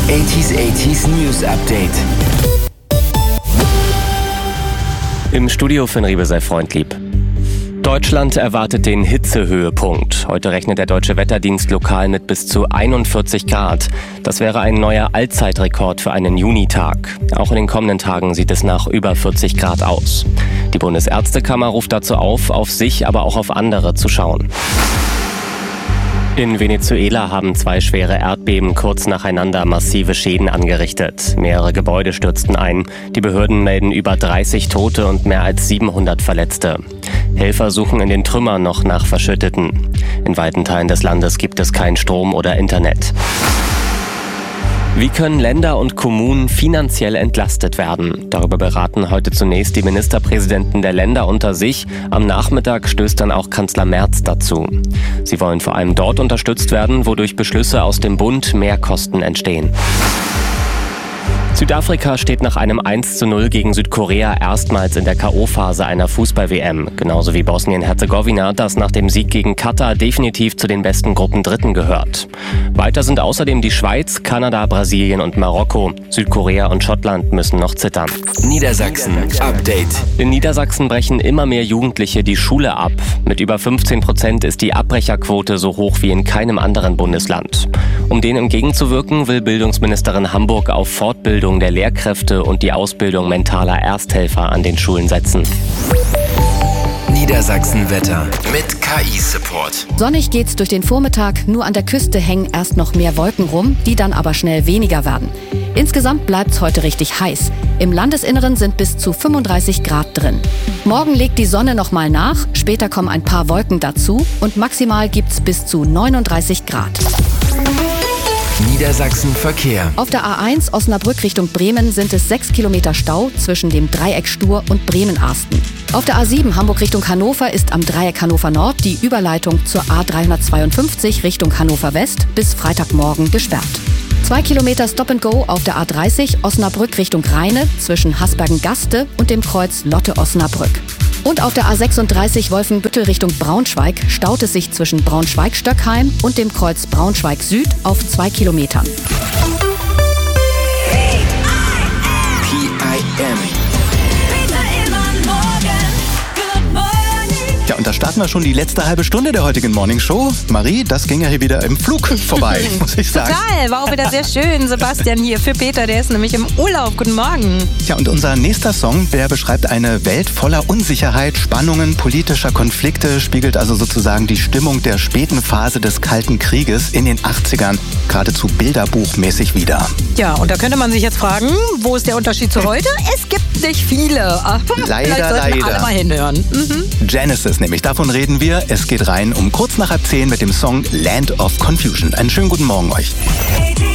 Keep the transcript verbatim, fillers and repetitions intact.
achtziger achtziger News Update. Im Studio Finn Riebe sei freundlieb. Deutschland erwartet den Hitzehöhepunkt. Heute rechnet der Deutsche Wetterdienst lokal mit bis zu einundvierzig Grad. Das wäre ein neuer Allzeitrekord für einen Junitag. Auch in den kommenden Tagen sieht es nach über vierzig Grad aus. Die Bundesärztekammer ruft dazu auf, auf sich, aber auch auf andere zu schauen. In Venezuela haben zwei schwere Erdbeben kurz nacheinander massive Schäden angerichtet. Mehrere Gebäude stürzten ein. Die Behörden melden über dreißig Tote und mehr als siebenhundert Verletzte. Helfer suchen in den Trümmern noch nach Verschütteten. In weiten Teilen des Landes gibt es keinen Strom oder Internet. Wie können Länder und Kommunen finanziell entlastet werden? Darüber beraten heute zunächst die Ministerpräsidenten der Länder unter sich. Am Nachmittag stößt dann auch Kanzler Merz dazu. Sie wollen vor allem dort unterstützt werden, wo durch Beschlüsse aus dem Bund Mehrkosten entstehen. Südafrika steht nach einem eins zu null gegen Südkorea erstmals in der K O-Phase einer Fußball-W M. Genauso wie Bosnien-Herzegowina, das nach dem Sieg gegen Katar definitiv zu den besten Gruppendritten gehört. Weiter sind außerdem die Schweiz, Kanada, Brasilien und Marokko. Südkorea und Schottland müssen noch zittern. Niedersachsen Update. In Niedersachsen brechen immer mehr Jugendliche die Schule ab. Mit über fünfzehn Prozent ist die Abbrecherquote so hoch wie in keinem anderen Bundesland. Um denen entgegenzuwirken, will Bildungsministerin Hamburg auf Fortbildung der Lehrkräfte und die Ausbildung mentaler Ersthelfer an den Schulen setzen. Niedersachsen Wetter mit K I-Support. Sonnig geht's durch den Vormittag, nur an der Küste hängen erst noch mehr Wolken rum, die dann aber schnell weniger werden. Insgesamt bleibt's heute richtig heiß. Im Landesinneren sind bis zu fünfunddreißig Grad drin. Morgen legt die Sonne noch mal nach, später kommen ein paar Wolken dazu und maximal gibt's bis zu neununddreißig Grad. Niedersachsen Verkehr. Auf der A eins Osnabrück Richtung Bremen sind es sechs Kilometer Stau zwischen dem Dreieck Stur und Bremen-Arsten. Auf der A sieben Hamburg Richtung Hannover ist am Dreieck Hannover Nord die Überleitung zur A dreihundertzweiundfünfzig Richtung Hannover West bis Freitagmorgen gesperrt. Zwei Kilometer Stop and Go auf der A dreißig Osnabrück Richtung Rheine zwischen Hasbergen-Gaste und dem Kreuz Lotte-Osnabrück. Und auf der A sechsunddreißig Wolfenbüttel Richtung Braunschweig staut es sich zwischen Braunschweig-Stöckheim und dem Kreuz Braunschweig Süd auf zwei Kilometern. P I M. Ja, und da starten wir schon die letzte halbe Stunde der heutigen Morning Show. Marie, das ging ja hier wieder im Flug vorbei, muss ich sagen. Total, war auch wieder sehr schön. Sebastian hier für Peter, der ist nämlich im Urlaub. Guten Morgen. Ja, und unser nächster Song, der beschreibt eine Welt voller Unsicherheit, Spannungen, politischer Konflikte, spiegelt also sozusagen die Stimmung der späten Phase des Kalten Krieges in den achtzigern geradezu bilderbuchmäßig wider. Ja, und da könnte man sich jetzt fragen, wo ist der Unterschied zu heute? Es gibt nicht viele. Leider, Vielleicht sollten leider. alle mal hinhören. Mhm. Genesis nämlich, davon reden wir. Es geht rein um kurz nach halb zehn mit dem Song Land of Confusion. Einen schönen guten Morgen euch.